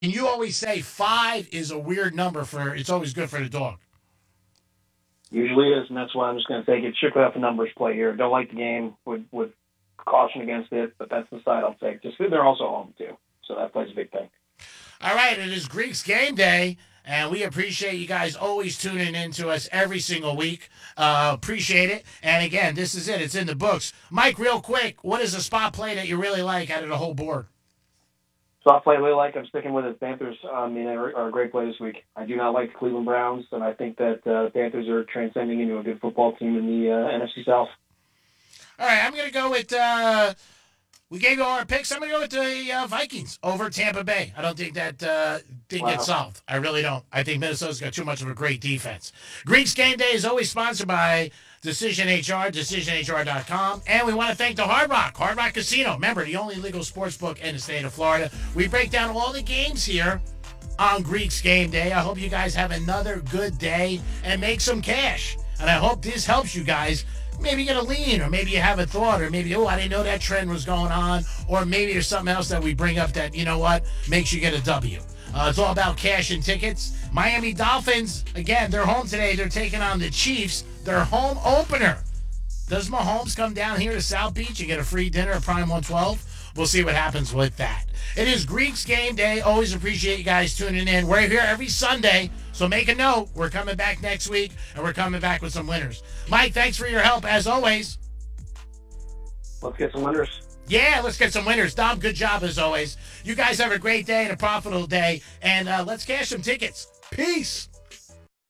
And you always say 5 is a weird number for, it's always good for the dog. Usually is, and that's why I'm just going to take it strictly off a numbers play here. Don't like the game, would caution against it, but that's the side I'll take. Just they're also home too, so that plays a big thing. All right, it is Greeks game day, and we appreciate you guys always tuning in to us every single week. Appreciate it. And again, this is it. It's in the books. Mike, real quick, what is a spot play that you really like out of the whole board? Soft play I really like. I'm sticking with it. Panthers are a great play this week. I do not like the Cleveland Browns, and I think that Panthers are transcending into a good football team in the NFC South. All right, I'm going to go with, we gave you all our picks. I'm going to go with the Vikings over Tampa Bay. I don't think that didn't get solved. I really don't. I think Minnesota's got too much of a great defense. Greeks Game Day is always sponsored by Decision HR, DecisionHR.com. And we want to thank the Hard Rock Casino. Remember, the only legal sports book in the state of Florida. We break down all the games here on Greeks Game Day. I hope you guys have another good day and make some cash. And I hope this helps you guys. Maybe get a lean, or maybe you have a thought, or maybe, I didn't know that trend was going on, or maybe there's something else that we bring up that, you know what, makes you get a W. It's all about cash and tickets. Miami Dolphins, again, they're home today. They're taking on the Chiefs. Their home opener. Does Mahomes come down here to South Beach and get a free dinner at Prime 112? We'll see what happens with that. It is Greeks Game Day. Always appreciate you guys tuning in. We're here every Sunday, so make a note. We're coming back next week, and we're coming back with some winners. Mike, thanks for your help, as always. Let's get some winners. Yeah, let's get some winners. Dom, good job, as always. You guys have a great day and a profitable day, and let's cash some tickets. Peace.